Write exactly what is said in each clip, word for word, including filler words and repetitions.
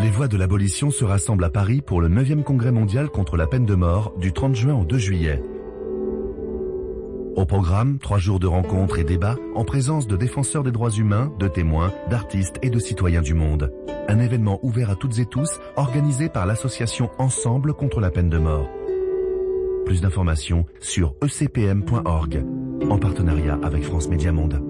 Les voix de l'abolition se rassemblent à Paris pour le neuvième congrès mondial contre la peine de mort du trente juin au deux juillet. Au programme, trois jours de rencontres et débats en présence de défenseurs des droits humains, de témoins, d'artistes et de citoyens du monde. Un événement ouvert à toutes et tous, organisé par l'association Ensemble contre la peine de mort. Plus d'informations sur e c p m point org, en partenariat avec France Média Monde.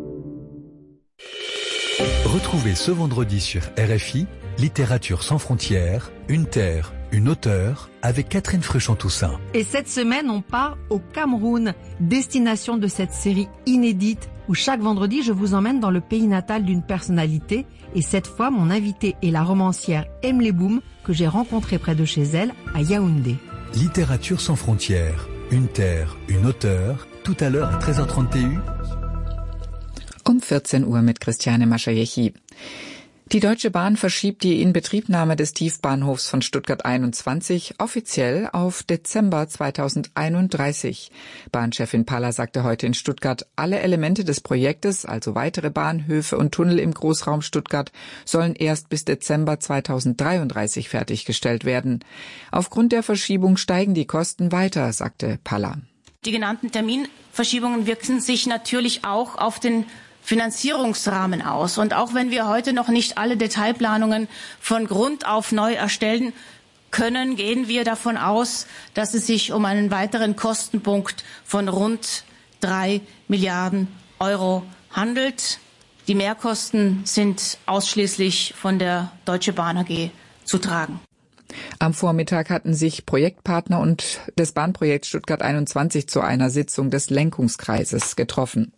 Retrouvez ce vendredi sur R F I, Littérature sans frontières, une terre, une auteure, avec Catherine Fruchon-Toussaint. Et cette semaine, on part au Cameroun, destination de cette série inédite où chaque vendredi, je vous emmène dans le pays natal d'une personnalité. Et cette fois, mon invitée est la romancière Emily Boom, que j'ai rencontrée près de chez elle, à Yaoundé. Littérature sans frontières, une terre, une auteure, tout à l'heure à treize heures trente T U. Um vierzehn Uhr mit Christiane Maschajechi. Die Deutsche Bahn verschiebt die Inbetriebnahme des Tiefbahnhofs von Stuttgart einundzwanzig offiziell auf Dezember zweitausendeinunddreißig. Bahnchefin Paller sagte heute in Stuttgart, alle Elemente des Projektes, also weitere Bahnhöfe und Tunnel im Großraum Stuttgart, sollen erst bis Dezember zweitausenddreiunddreißig fertiggestellt werden. Aufgrund der Verschiebung steigen die Kosten weiter, sagte Paller. Die genannten Terminverschiebungen wirken sich natürlich auch auf den Finanzierungsrahmen aus. Und auch wenn wir heute noch nicht alle Detailplanungen von Grund auf neu erstellen können, gehen wir davon aus, dass es sich um einen weiteren Kostenpunkt von rund drei Milliarden Euro handelt. Die Mehrkosten sind ausschließlich von der Deutsche Bahn A G zu tragen. Am Vormittag hatten sich Projektpartner und des Bahnprojekts Stuttgart einundzwanzig zu einer Sitzung des Lenkungskreises getroffen.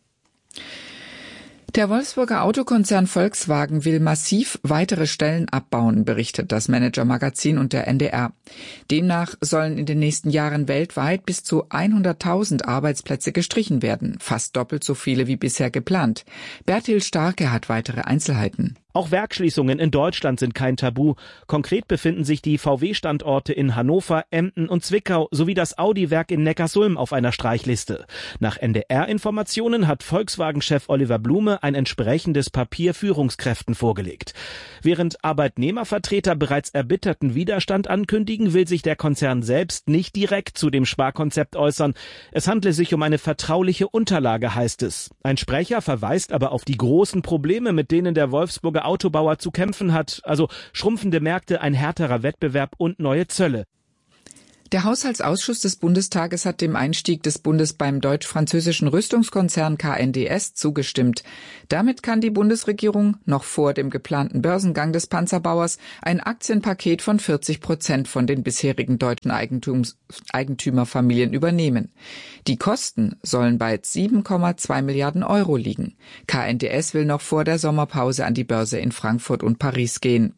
Der Wolfsburger Autokonzern Volkswagen will massiv weitere Stellen abbauen, berichtet das Manager-Magazin und der N D R. Demnach sollen in den nächsten Jahren weltweit bis zu hunderttausend Arbeitsplätze gestrichen werden, fast doppelt so viele wie bisher geplant. Bertil Starke hat weitere Einzelheiten. Auch Werksschließungen in Deutschland sind kein Tabu. Konkret befinden sich die V W-Standorte in Hannover, Emden und Zwickau sowie das Audi-Werk in Neckarsulm auf einer Streichliste. Nach N D R-Informationen hat Volkswagen-Chef Oliver Blume ein entsprechendes Papier Führungskräften vorgelegt. Während Arbeitnehmervertreter bereits erbitterten Widerstand ankündigen, will sich der Konzern selbst nicht direkt zu dem Sparkonzept äußern. Es handle sich um eine vertrauliche Unterlage, heißt es. Ein Sprecher verweist aber auf die großen Probleme, mit denen der Wolfsburger Autobauer zu kämpfen hat, also schrumpfende Märkte, ein härterer Wettbewerb und neue Zölle. Der Haushaltsausschuss des Bundestages hat dem Einstieg des Bundes beim deutsch-französischen Rüstungskonzern K N D S zugestimmt. Damit kann die Bundesregierung noch vor dem geplanten Börsengang des Panzerbauers ein Aktienpaket von vierzig Prozent von den bisherigen deutschen Eigentums- Eigentümerfamilien übernehmen. Die Kosten sollen bei sieben Komma zwei Milliarden Euro liegen. K N D S will noch vor der Sommerpause an die Börse in Frankfurt und Paris gehen.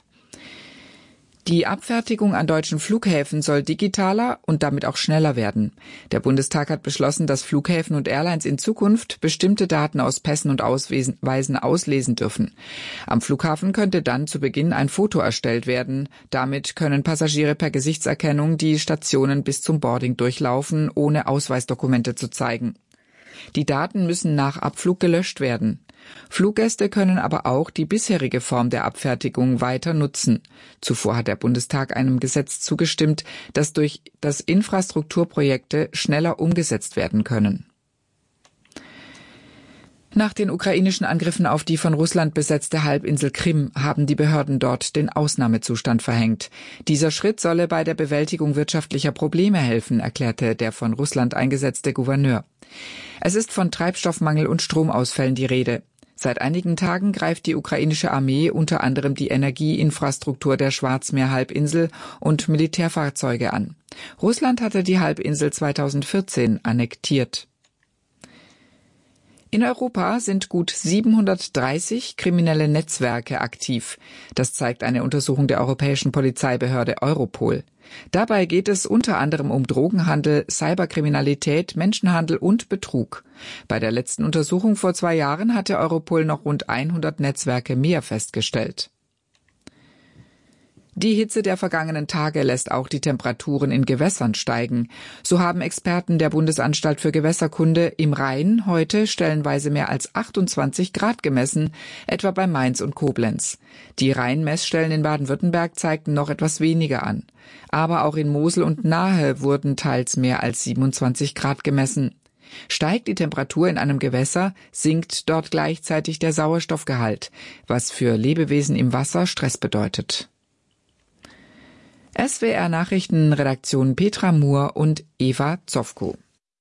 Die Abfertigung an deutschen Flughäfen soll digitaler und damit auch schneller werden. Der Bundestag hat beschlossen, dass Flughäfen und Airlines in Zukunft bestimmte Daten aus Pässen und Ausweisen auslesen dürfen. Am Flughafen könnte dann zu Beginn ein Foto erstellt werden. Damit können Passagiere per Gesichtserkennung die Stationen bis zum Boarding durchlaufen, ohne Ausweisdokumente zu zeigen. Die Daten müssen nach Abflug gelöscht werden. Fluggäste können aber auch die bisherige Form der Abfertigung weiter nutzen. Zuvor hat der Bundestag einem Gesetz zugestimmt, das durch das Infrastrukturprojekte schneller umgesetzt werden können. Nach den ukrainischen Angriffen auf die von Russland besetzte Halbinsel Krim haben die Behörden dort den Ausnahmezustand verhängt. Dieser Schritt solle bei der Bewältigung wirtschaftlicher Probleme helfen, erklärte der von Russland eingesetzte Gouverneur. Es ist von Treibstoffmangel und Stromausfällen die Rede. Seit einigen Tagen greift die ukrainische Armee unter anderem die Energieinfrastruktur der Schwarzmeerhalbinsel und Militärfahrzeuge an. Russland hatte die Halbinsel zweitausendvierzehn annektiert. In Europa sind gut siebenhundertdreißig kriminelle Netzwerke aktiv. Das zeigt eine Untersuchung der europäischen Polizeibehörde Europol. Dabei geht es unter anderem um Drogenhandel, Cyberkriminalität, Menschenhandel und Betrug. Bei der letzten Untersuchung vor zwei Jahren hatte Europol noch rund hundert Netzwerke mehr festgestellt. Die Hitze der vergangenen Tage lässt auch die Temperaturen in Gewässern steigen. So haben Experten der Bundesanstalt für Gewässerkunde im Rhein heute stellenweise mehr als achtundzwanzig Grad gemessen, etwa bei Mainz und Koblenz. Die Rheinmessstellen in Baden-Württemberg zeigten noch etwas weniger an. Aber auch in Mosel und Nahe wurden teils mehr als siebenundzwanzig Grad gemessen. Steigt die Temperatur in einem Gewässer, sinkt dort gleichzeitig der Sauerstoffgehalt, was für Lebewesen im Wasser Stress bedeutet. S W R Nachrichtenredaktion Petra Muhr und Eva Zofko.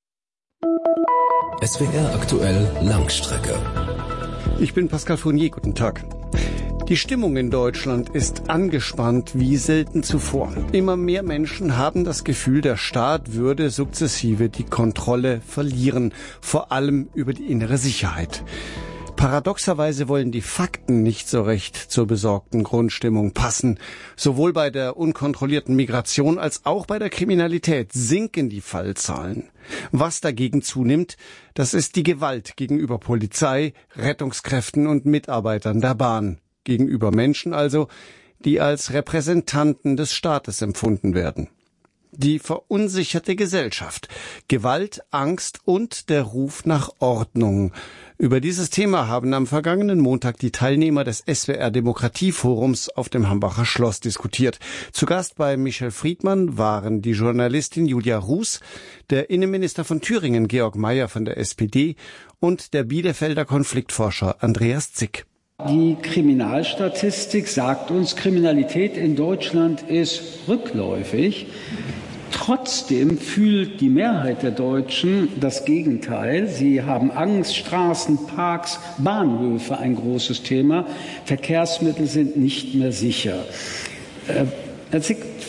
S W R aktuell Langstrecke. Ich bin Pascal Fournier, guten Tag. Die Stimmung in Deutschland ist angespannt wie selten zuvor. Immer mehr Menschen haben das Gefühl, der Staat würde sukzessive die Kontrolle verlieren, vor allem über die innere Sicherheit. Paradoxerweise wollen die Fakten nicht so recht zur besorgten Grundstimmung passen. Sowohl bei der unkontrollierten Migration als auch bei der Kriminalität sinken die Fallzahlen. Was dagegen zunimmt, das ist die Gewalt gegenüber Polizei, Rettungskräften und Mitarbeitern der Bahn. Gegenüber Menschen also, die als Repräsentanten des Staates empfunden werden. Die verunsicherte Gesellschaft, Gewalt, Angst und der Ruf nach Ordnung. Über dieses Thema haben am vergangenen Montag die Teilnehmer des S W R Demokratieforums auf dem Hambacher Schloss diskutiert. Zu Gast bei Michel Friedmann waren die Journalistin Julia Ruß, der Innenminister von Thüringen Georg Mayer von der S P D und der Bielefelder Konfliktforscher Andreas Zick. Die Kriminalstatistik sagt uns, Kriminalität in Deutschland ist rückläufig. Trotzdem fühlt die Mehrheit der Deutschen das Gegenteil. Sie haben Angst, Straßen, Parks, Bahnhöfe ein großes Thema. Verkehrsmittel sind nicht mehr sicher. Äh,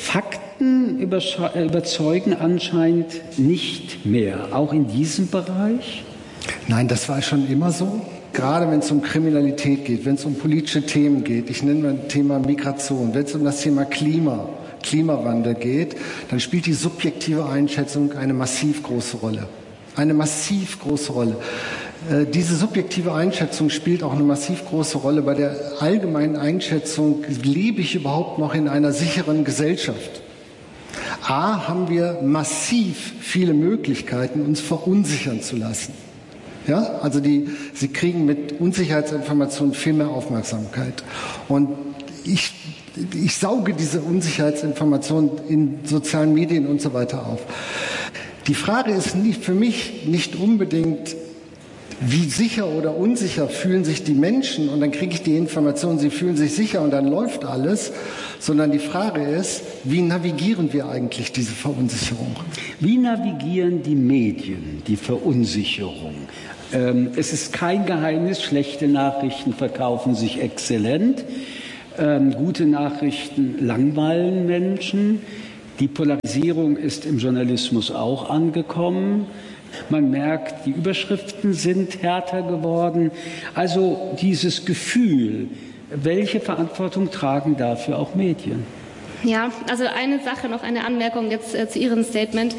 Fakten überzeugen anscheinend nicht mehr, auch in diesem Bereich? Nein, das war schon immer so. Gerade wenn es um Kriminalität geht, wenn es um politische Themen geht, ich nenne mal das Thema Migration, wenn es um das Thema Klima, Klimawandel geht, dann spielt die subjektive Einschätzung eine massiv große Rolle. Eine massiv große Rolle. Äh, diese subjektive Einschätzung spielt auch eine massiv große Rolle bei der allgemeinen Einschätzung, lebe ich überhaupt noch in einer sicheren Gesellschaft? A, haben wir massiv viele Möglichkeiten, uns verunsichern zu lassen. Ja, also die, sie kriegen mit Unsicherheitsinformationen viel mehr Aufmerksamkeit. Und ich, ich sauge diese Unsicherheitsinformationen in sozialen Medien und so weiter auf. Die Frage ist nicht, für mich nicht unbedingt, wie sicher oder unsicher fühlen sich die Menschen und dann kriege ich die Information, sie fühlen sich sicher und dann läuft alles, sondern die Frage ist, wie navigieren wir eigentlich diese Verunsicherung? Wie navigieren die Medien die Verunsicherung? Ähm, es ist kein Geheimnis, schlechte Nachrichten verkaufen sich exzellent, ähm, gute Nachrichten langweilen Menschen, die Polarisierung ist im Journalismus auch angekommen. Man merkt, die Überschriften sind härter geworden. Also dieses Gefühl, welche Verantwortung tragen dafür auch Medien? Ja, also eine Sache, noch eine Anmerkung jetzt äh, zu Ihrem Statement.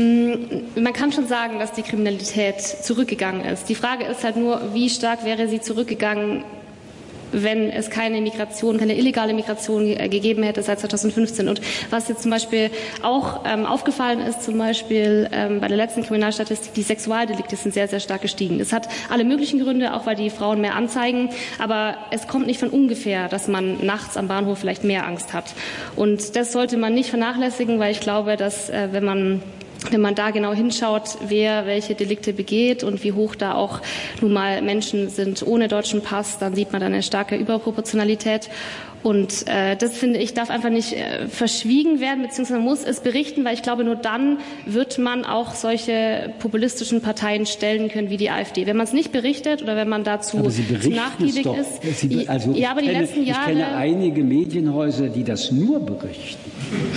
Man kann schon sagen, dass die Kriminalität zurückgegangen ist. Die Frage ist halt nur, wie stark wäre sie zurückgegangen, wenn es keine Migration, keine illegale Migration äh, gegeben hätte seit zweitausendfünfzehn. Und was jetzt zum Beispiel auch ähm, aufgefallen ist, zum Beispiel ähm, bei der letzten Kriminalstatistik, die Sexualdelikte sind sehr, sehr stark gestiegen. Es hat alle möglichen Gründe, auch weil die Frauen mehr anzeigen. Aber es kommt nicht von ungefähr, dass man nachts am Bahnhof vielleicht mehr Angst hat. Und das sollte man nicht vernachlässigen, weil ich glaube, dass äh, wenn man Wenn man da genau hinschaut, wer welche Delikte begeht und wie hoch da auch nun mal Menschen sind ohne deutschen Pass, dann sieht man da eine starke Überproportionalität. Und äh, das, finde ich, darf einfach nicht äh, verschwiegen werden, beziehungsweise man muss es berichten, weil ich glaube, nur dann wird man auch solche populistischen Parteien stellen können wie die AfD. Wenn man es nicht berichtet oder wenn man dazu zu nachgiebig doch. ist. Sie, also ja, aber die kenne, letzten Jahre. Ich kenne einige Medienhäuser, die das nur berichten.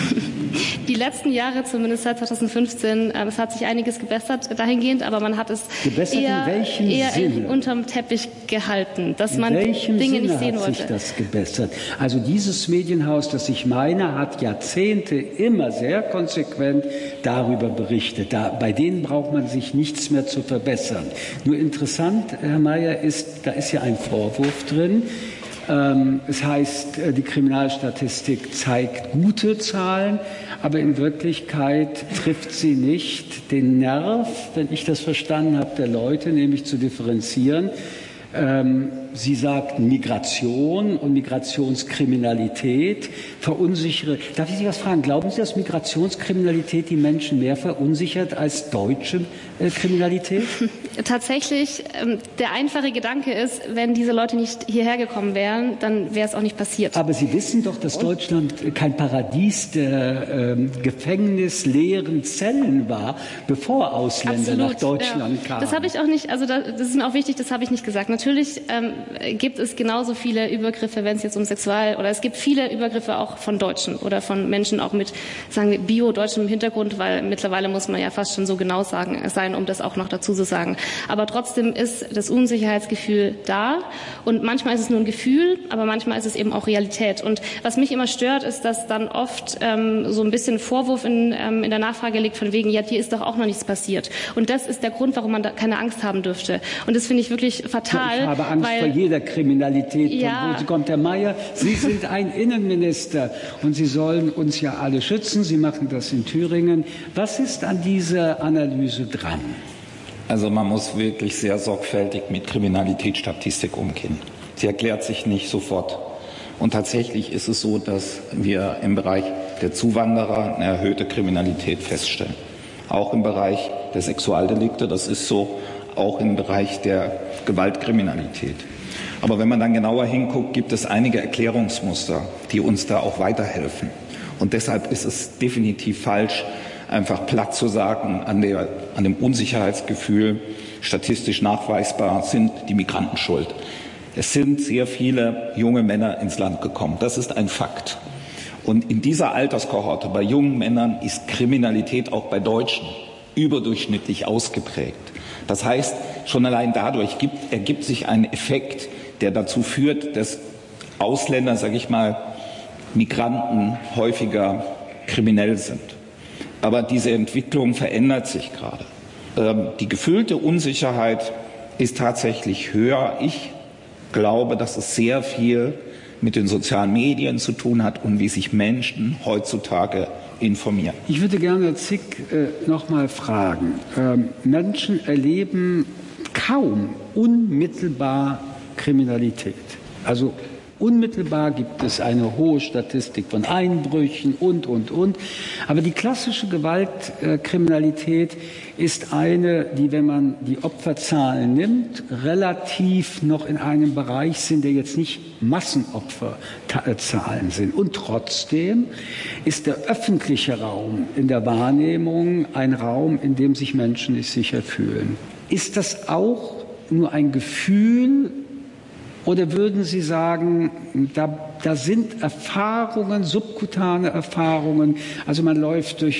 Die letzten Jahre, zumindest seit zweitausendfünfzehn, äh, es hat sich einiges gebessert dahingehend, aber man hat es gebessert eher, in welchem eher Sinne? unterm Teppich gehalten, dass in man Dinge Sinne nicht sehen hat wollte. Sich das gebessert? Also dieses Medienhaus, das ich meine, hat Jahrzehnte immer sehr konsequent darüber berichtet. Da, bei denen braucht man sich nichts mehr zu verbessern. Nur interessant, Herr Mayer, ist, da ist ja ein Vorwurf drin, Es heißt, die Kriminalstatistik zeigt gute Zahlen, aber in Wirklichkeit trifft sie nicht den Nerv, wenn ich das verstanden habe, der Leute, nämlich zu differenzieren. Sie sagt Migration und Migrationskriminalität verunsichere. Darf ich Sie was fragen? Glauben Sie, dass Migrationskriminalität die Menschen mehr verunsichert als deutsche äh, Kriminalität? Tatsächlich, ähm, der einfache Gedanke ist, wenn diese Leute nicht hierher gekommen wären, dann wäre es auch nicht passiert. Aber Sie wissen doch, dass Deutschland kein Paradies der ähm, gefängnisleeren Zellen war, bevor Ausländer Absolut, nach Deutschland ja. kamen. Das habe ich auch nicht, also das, das ist mir auch wichtig, das habe ich nicht gesagt. Natürlich ähm, gibt es genauso viele Übergriffe, wenn es jetzt um Sexual- oder es gibt viele Übergriffe auch von Deutschen oder von Menschen auch mit, sagen wir, bio-deutschem Hintergrund, weil mittlerweile muss man ja fast schon so genau sagen, sein, um das auch noch dazu zu sagen. Aber trotzdem ist das Unsicherheitsgefühl da und manchmal ist es nur ein Gefühl, aber manchmal ist es eben auch Realität. Und was mich immer stört, ist, dass dann oft ähm, so ein bisschen Vorwurf in, ähm, in der Nachfrage liegt von wegen, ja, dir ist doch auch noch nichts passiert. Und das ist der Grund, warum man da keine Angst haben dürfte. Und das finde ich wirklich fatal. Ich habe Angst weil, vor jeder Kriminalität. Ja. Von wo kommt Herr Mayer? Sie sind ein Innenminister und Sie sollen uns ja alle schützen. Sie machen das in Thüringen. Was ist an dieser Analyse dran? Also man muss wirklich sehr sorgfältig mit Kriminalitätsstatistik umgehen. Sie erklärt sich nicht sofort. Und tatsächlich ist es so, dass wir im Bereich der Zuwanderer eine erhöhte Kriminalität feststellen. Auch im Bereich der Sexualdelikte, das ist so, auch im Bereich der Gewaltkriminalität. Aber wenn man dann genauer hinguckt, gibt es einige Erklärungsmuster, die uns da auch weiterhelfen. Und deshalb ist es definitiv falsch, einfach platt zu sagen, an, der, an dem Unsicherheitsgefühl statistisch nachweisbar sind die Migranten schuld. Es sind sehr viele junge Männer ins Land gekommen. Das ist ein Fakt. Und in dieser Alterskohorte bei jungen Männern ist Kriminalität auch bei Deutschen überdurchschnittlich ausgeprägt. Das heißt, schon allein dadurch gibt, ergibt sich ein Effekt, der dazu führt, dass Ausländer, sage ich mal, Migranten häufiger kriminell sind. Aber diese Entwicklung verändert sich gerade. Ähm, die gefühlte Unsicherheit ist tatsächlich höher. Ich glaube, dass es sehr viel mit den sozialen Medien zu tun hat und wie sich Menschen heutzutage informieren. Ich würde gerne Herr Zick äh, noch mal fragen. Ähm, Menschen erleben kaum unmittelbar Kriminalität. Also unmittelbar gibt es eine hohe Statistik von Einbrüchen und, und, und. Aber die klassische Gewaltkriminalität ist eine, die, wenn man die Opferzahlen nimmt, relativ noch in einem Bereich sind, der jetzt nicht Massenopferzahlen sind. Und trotzdem ist der öffentliche Raum in der Wahrnehmung ein Raum, in dem sich Menschen nicht sicher fühlen. Ist das auch nur ein Gefühl? Oder würden Sie sagen, da, da sind Erfahrungen, subkutane Erfahrungen, also man läuft durch